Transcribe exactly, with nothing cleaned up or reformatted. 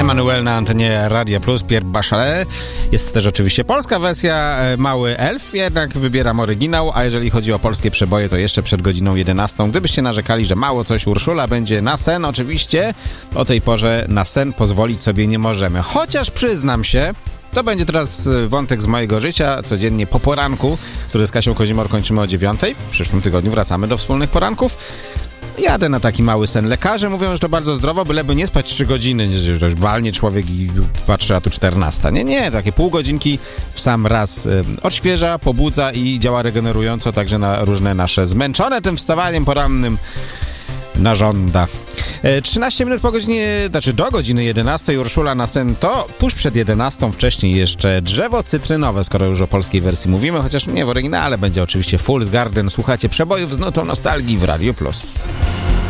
Emanuel na antenie Radia Plus, Pierre Bachelet. Jest też oczywiście polska wersja, Mały Elf, jednak wybieram oryginał, a jeżeli chodzi o polskie przeboje, to jeszcze przed godziną jedenastą. Gdybyście narzekali, że mało coś, Urszula będzie na sen, oczywiście. O tej porze na sen pozwolić sobie nie możemy. Chociaż przyznam się, to będzie teraz wątek z mojego życia, codziennie po poranku, który z Kasią Kozimor kończymy o dziewiątej. W przyszłym tygodniu wracamy do wspólnych poranków. Jadę na taki mały sen. Lekarze mówią, że to bardzo zdrowo, byleby nie spać trzy godziny, że już walnie człowiek i patrzy, a tu czternasta. Nie, nie, takie pół godzinki w sam raz y, odświeża, pobudza i działa regenerująco także na różne nasze zmęczone tym wstawaniem porannym narząda. E, trzynaście minut po godzinie, znaczy do godziny jedenastej Urszula na sen to tuż przed jedenastą, wcześniej jeszcze Drzewo cytrynowe, skoro już o polskiej wersji mówimy, chociaż nie w oryginale, będzie oczywiście Fool's Garden. Słuchacie przebojów z nutą nostalgii w Radio Plus.